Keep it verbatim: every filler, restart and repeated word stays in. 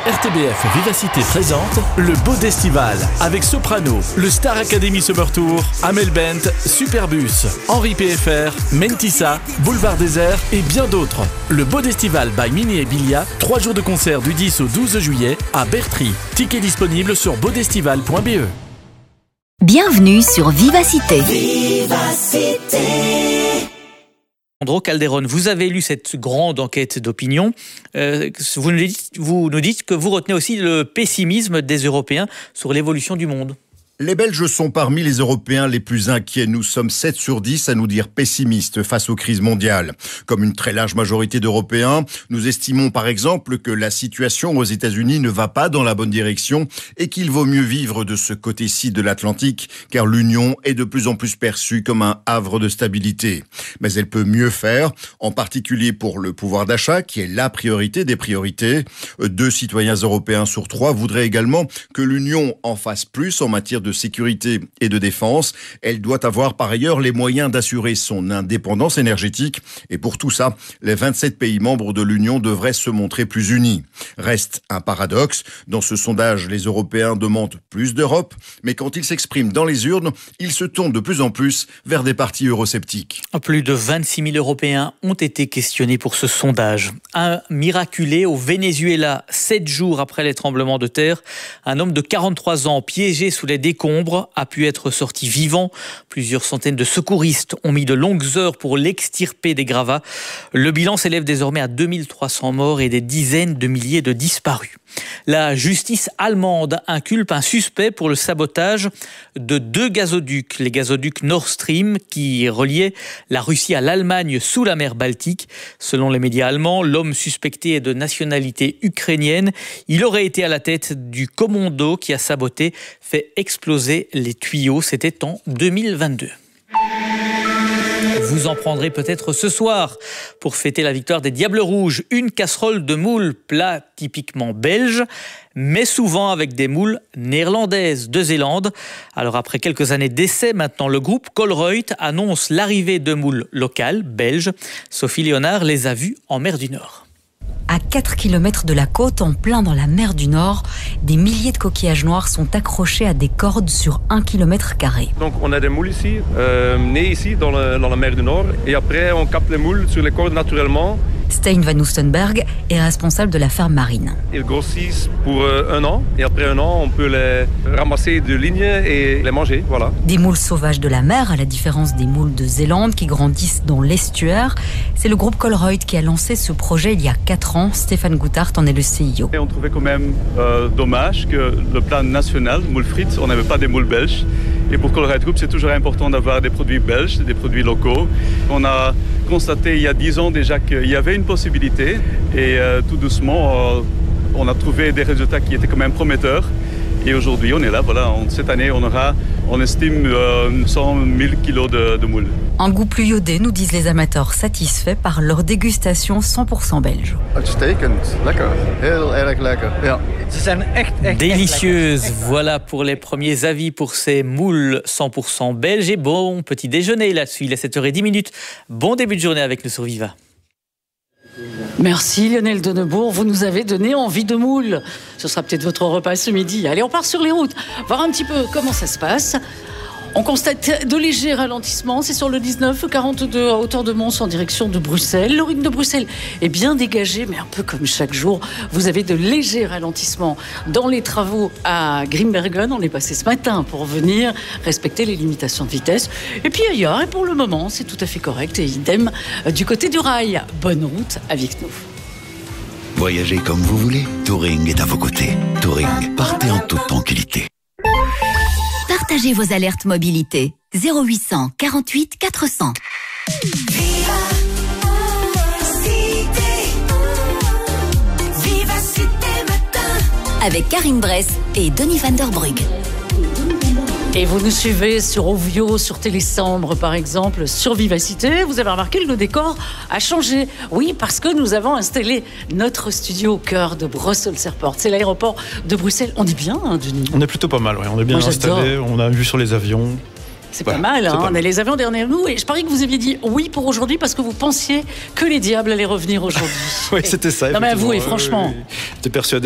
R T B F Vivacité présente le Beau d'Estival avec Soprano, le Star Academy Summer Tour, Amel Bent, Superbus, Henri P F R, Mentissa, Boulevard Désert et bien d'autres. Le Beau d'Estival by Mini et Bilia, trois jours de concert du dix au douze juillet à Bertry. Tickets disponibles sur beaudestival point b e. Bienvenue sur Vivacité. Vivacité. Alejandro Calderón, vous avez lu cette grande enquête d'opinion. Euh, vous, nous dites, vous nous dites que vous retenez aussi le pessimisme des Européens sur l'évolution du monde. Les Belges sont parmi les Européens les plus inquiets. Nous sommes sept sur dix à nous dire pessimistes face aux crises mondiales. Comme une très large majorité d'Européens, nous estimons par exemple que la situation aux États-Unis ne va pas dans la bonne direction et qu'il vaut mieux vivre de ce côté-ci de l'Atlantique, car l'Union est de plus en plus perçue comme un havre de stabilité. Mais elle peut mieux faire, en particulier pour le pouvoir d'achat, qui est la priorité des priorités. Deux citoyens européens sur trois voudraient également que l'Union en fasse plus en matière de de sécurité et de défense. Elle doit avoir par ailleurs les moyens d'assurer son indépendance énergétique. Et pour tout ça, les vingt-sept pays membres de l'Union devraient se montrer plus unis. Reste un paradoxe. Dans ce sondage, les Européens demandent plus d'Europe, mais quand ils s'expriment dans les urnes, ils se tournent de plus en plus vers des partis eurosceptiques. Plus de vingt-six mille Européens ont été questionnés pour ce sondage. Un miraculé au Venezuela, sept jours après les tremblements de terre. Un homme de quarante-trois ans piégé sous les décombres a pu être sorti vivant. Plusieurs centaines de secouristes ont mis de longues heures pour l'extirper des gravats. Le bilan s'élève désormais à deux mille trois cents morts et des dizaines de milliers de disparus. La justice allemande inculpe un suspect pour le sabotage de deux gazoducs, les gazoducs Nord Stream qui reliaient la Russie à l'Allemagne sous la mer Baltique. Selon les médias allemands, l'homme suspecté est de nationalité ukrainienne. Il aurait été à la tête du commando qui a saboté, fait exploser les tuyaux. C'était en deux mille vingt-deux. Vous en prendrez peut-être ce soir pour fêter la victoire des Diables Rouges. Une casserole de moules, plat typiquement belge, mais souvent avec des moules néerlandaises de Zélande. Alors après quelques années d'essai, maintenant le groupe Colruyt annonce l'arrivée de moules locales, belges. Sophie Léonard les a vues en mer du Nord. À quatre kilomètres de la côte, en plein dans la mer du Nord, des milliers de coquillages noirs sont accrochés à des cordes sur un kilomètre carré. Donc on a des moules ici, euh, nés ici dans, le, dans la mer du Nord, et après on capte les moules sur les cordes naturellement. Stein van Oostenberg est responsable de la ferme marine. Ils grossissent pour euh, un an, et après un an on peut les ramasser de ligne et les manger, voilà. Des moules sauvages de la mer, à la différence des moules de Zélande qui grandissent dans l'estuaire. C'est le groupe Colruyt qui a lancé ce projet il y a quatre ans. Stéphane Goutart en est le C E O. Et on trouvait quand même euh, dommage que le plan national, moule frites, on n'avait pas des moules belges. Et pour Colruyt Group, c'est toujours important d'avoir des produits belges, des produits locaux. On a constaté il y a dix ans déjà qu'il y avait une possibilité. Et euh, tout doucement, euh, on a trouvé des résultats qui étaient quand même prometteurs. Et aujourd'hui, on est là. Voilà, cette année, on aura, on estime, euh, cent mille kilos de, de moules. Un goût plus iodé, nous disent les amateurs, satisfaits par leur dégustation cent pour cent belge. Délicieuse, voilà pour les premiers avis pour ces moules cent pour cent belges. Et bon petit déjeuner là-dessus, il est sept heures dix. Bon début de journée avec nous sur Viva. Merci Lionel Donnebourg, vous nous avez donné envie de moule. Ce sera peut-être votre repas ce midi. Allez, on part sur les routes, voir un petit peu comment ça se passe. On constate de légers ralentissements, c'est sur le dix-neuf quarante-deux à hauteur de Mons en direction de Bruxelles. Le rythme de Bruxelles est bien dégagé, mais un peu comme chaque jour, vous avez de légers ralentissements dans les travaux à Grimbergen. On est passé ce matin pour venir respecter les limitations de vitesse. Et puis ailleurs, et pour le moment, c'est tout à fait correct. Et idem du côté du rail. Bonne route avec nous. Voyagez comme vous voulez, Touring est à vos côtés. Touring, partez en toute tranquillité. Partagez vos alertes mobilité. zéro huit cent quarante-huit quatre cents. Avec Karine Bress et Denis van der Brugge. Et vous nous suivez sur Ovio, sur Télésambre par exemple, sur Vivacité. Vous avez remarqué que le décor a changé. Oui, parce que nous avons installé notre studio au cœur de Brussels Airport. C'est l'aéroport de Bruxelles. On est bien, hein, Denis? On est plutôt pas mal, ouais. On est bien Moi, installé. On a vu sur les avions. C'est voilà, pas mal, hein. Pas on mal. a les avions derrière nous. Et je parie que vous aviez dit oui pour aujourd'hui parce que vous pensiez que les diables allaient revenir aujourd'hui. Oui, c'était ça. Non mais avouez, franchement. Oui, oui. J'étais persuadé.